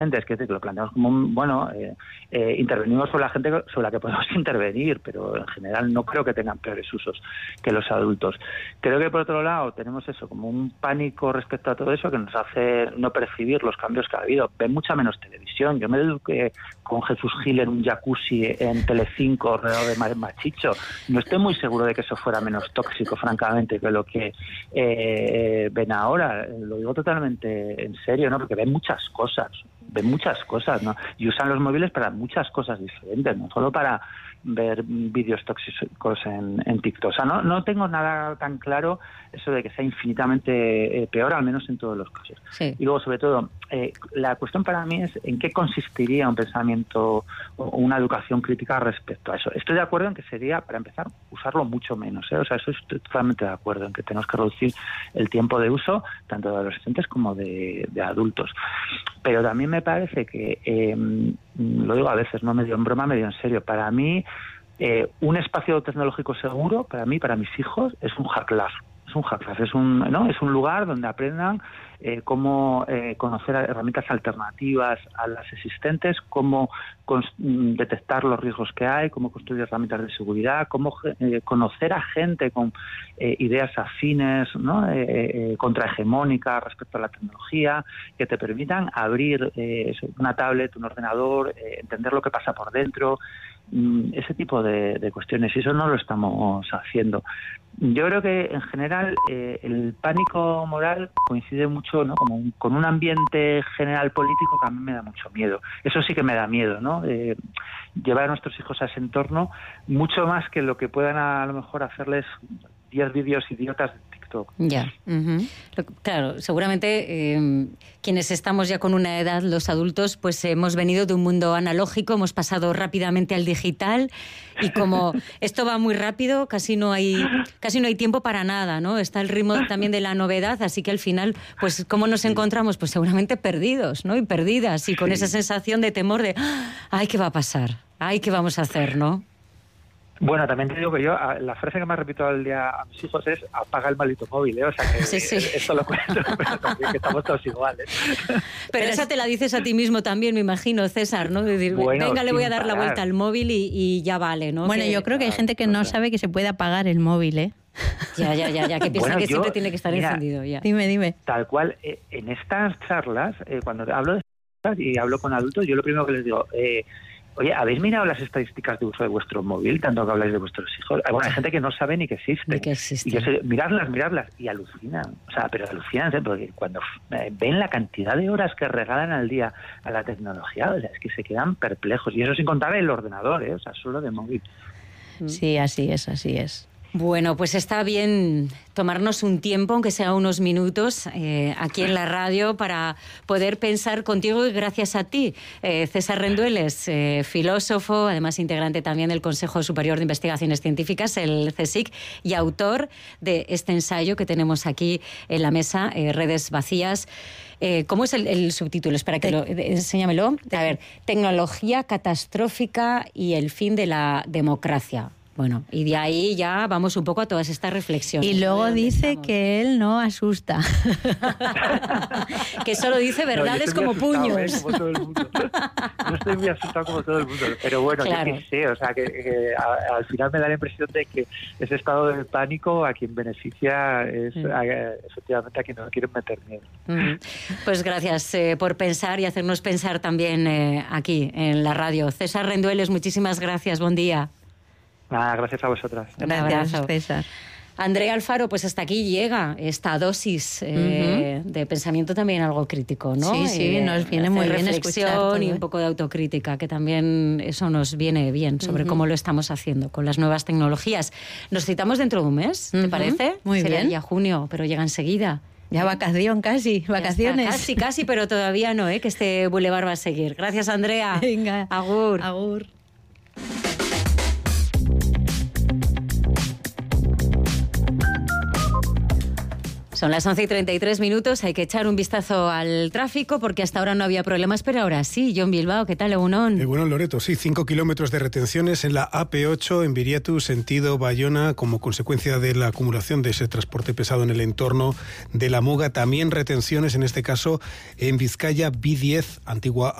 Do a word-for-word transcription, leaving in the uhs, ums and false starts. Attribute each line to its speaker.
Speaker 1: es que lo planteamos como un, bueno, eh, eh, intervenimos sobre la gente sobre la que podemos intervenir, pero en general no creo que tengan peores usos que los adultos. Creo que por otro lado tenemos eso, como un pánico respecto a todo eso que nos hace no percibir los cambios que ha habido. Ven mucha menos televisión. Yo me eduqué con Jesús Gil en un jacuzzi en Telecinco alrededor de Mar Machicho. No estoy muy seguro de que eso fuera menos tóxico, francamente, que lo que eh, ven ahora. Lo digo totalmente en serio, ¿no? Porque ven muchas cosas. ven muchas cosas, ¿no? Y usan los móviles para muchas cosas diferentes, no solo para ver vídeos tóxicos en, en TikTok. O sea, no, no tengo nada tan claro eso de que sea infinitamente eh, peor, al menos en todos los casos.
Speaker 2: Sí.
Speaker 1: Y luego, sobre todo, eh, la cuestión para mí es en qué consistiría un pensamiento o una educación crítica respecto a eso. Estoy de acuerdo en que sería, para empezar, usarlo mucho menos, ¿eh? O sea, eso estoy totalmente de acuerdo en que tenemos que reducir el tiempo de uso tanto de adolescentes como de, de adultos. Pero también me parece que, eh, lo digo a veces, no medio en broma, medio en serio, para mí eh, un espacio tecnológico seguro, para mí, para mis hijos, es un hacklar. Es un hacklar, es un, ¿no? es un lugar donde aprendan eh, cómo eh, conocer herramientas alternativas a las existentes, cómo detectar los riesgos que hay, cómo construir herramientas de seguridad, cómo eh, conocer a gente con eh, ideas afines, ¿no? eh, eh, contrahegemónicas respecto a la tecnología, que te permitan abrir eh, una tablet, un ordenador, eh, entender lo que pasa por dentro, ese tipo de, de cuestiones, y eso no lo estamos haciendo. Yo creo que en general eh, el pánico moral coincide mucho, ¿no? Como un, con un ambiente general político que a mí me da mucho miedo. Eso sí que me da miedo, ¿no? Eh, llevar a nuestros hijos a ese entorno, mucho más que lo que puedan a, a lo mejor hacerles diez vídeos idiotas de TikTok.
Speaker 2: Ya, uh-huh. Claro, seguramente eh, quienes estamos ya con una edad, los adultos, pues hemos venido de un mundo analógico, hemos pasado rápidamente al digital y como esto va muy rápido, casi no hay casi no hay tiempo para nada, ¿no? Está el ritmo también de la novedad, así que al final, pues ¿cómo nos encontramos? Pues seguramente perdidos, ¿no? Y perdidas y con sí. esa sensación de temor de ¡ay, qué va a pasar! ¡Ay, qué vamos a hacer!, ¿no?
Speaker 1: Bueno, también te digo que yo, la frase que más repito al día a mis hijos es apaga el maldito móvil, ¿eh? O sea que sí, sí. eso lo cuento, pero también que estamos todos iguales.
Speaker 2: Pero esa te la dices a ti mismo también, me imagino, César, ¿no? De decir, bueno, venga, le voy a dar parar. la vuelta al móvil y, y ya vale, ¿no?
Speaker 3: Bueno,
Speaker 2: que,
Speaker 3: yo creo que hay gente que no sabe que se puede apagar el móvil, ¿eh?
Speaker 2: Ya, ya, ya, ya, que piensan bueno, que yo, siempre tiene que estar mira, encendido, ya.
Speaker 3: Dime, dime.
Speaker 1: Tal cual, eh, en estas charlas, eh, cuando hablo de estas y hablo con adultos, yo lo primero que les digo... Eh, Oye, ¿habéis mirado las estadísticas de uso de vuestro móvil, tanto que habláis de vuestros hijos? Bueno, hay gente que no sabe ni que existe.
Speaker 2: Ni que existe.
Speaker 1: Y yo sé, miradlas, miradlas, y alucinan. O sea, pero alucinan, ¿eh? Porque cuando ven la cantidad de horas que regalan al día a la tecnología, o sea, es que se quedan perplejos. Y eso sin contar el ordenador, ¿eh? O sea, solo de móvil.
Speaker 3: Sí, así es, así es.
Speaker 2: Bueno, pues está bien tomarnos un tiempo, aunque sea unos minutos, eh, aquí en la radio para poder pensar contigo y gracias a ti. Eh, César Rendueles, eh, filósofo, además integrante también del Consejo Superior de Investigaciones Científicas, el CSIC, y autor de este ensayo que tenemos aquí en la mesa, eh, Redes Vacías. Eh, ¿Cómo es el, el subtítulo? Espera, que lo, enséñamelo. A ver, Tecnología catastrófica y el fin de la democracia. Bueno, y de ahí ya vamos un poco a todas estas reflexiones.
Speaker 3: Y luego dice estamos. que él no asusta.
Speaker 2: Que solo dice verdades no, como puños.
Speaker 1: ¿eh? Como todo el mundo. No estoy muy asustado como todo el mundo. Pero bueno, claro. yo qué sé, o sea, que, que a, al final me da la impresión de que ese estado de pánico a quien beneficia es mm. a, efectivamente a quien no quieren meter miedo.
Speaker 2: Mm. Pues gracias eh, por pensar y hacernos pensar también eh, aquí en la radio. César Rendueles, muchísimas gracias. Buen día.
Speaker 1: Ah, gracias a vosotras.
Speaker 3: Gracias, César.
Speaker 2: Andrea Alfaro, pues hasta aquí llega esta dosis eh, uh-huh. de pensamiento también algo crítico, ¿no?
Speaker 3: Sí, sí, eh, nos viene muy bien escuchar todo,
Speaker 2: y un poco de autocrítica, que también eso nos viene bien sobre uh-huh. cómo lo estamos haciendo con las nuevas tecnologías. Nos citamos dentro de un mes, ¿te uh-huh. parece?
Speaker 3: Muy
Speaker 2: Será
Speaker 3: bien.
Speaker 2: Ya junio, pero llega enseguida.
Speaker 3: Ya vacación casi, vacaciones.
Speaker 2: Está, casi, casi, pero todavía no, ¿eh? Que este bulevar va a seguir. Gracias, Andrea.
Speaker 3: Venga.
Speaker 2: Agur.
Speaker 3: Agur.
Speaker 2: Son las once y treinta y tres minutos, hay que echar un vistazo al tráfico porque hasta ahora no había problemas, pero ahora sí. John Bilbao, ¿qué tal, Egunon?
Speaker 4: Egunon, Loreto, sí, cinco kilómetros de retenciones en la A P ocho en Viriatu, sentido Bayona, como consecuencia de la acumulación de ese transporte pesado en el entorno de la Muga. También retenciones, en este caso, en Vizcaya, B diez, antigua